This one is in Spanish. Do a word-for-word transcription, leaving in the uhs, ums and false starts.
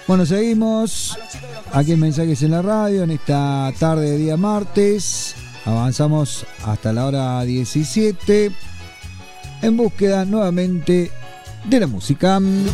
Bueno, seguimos aquí en Mensajes en la Radio en esta tarde de día martes. Avanzamos hasta la hora diecisiete en búsqueda nuevamente de la música.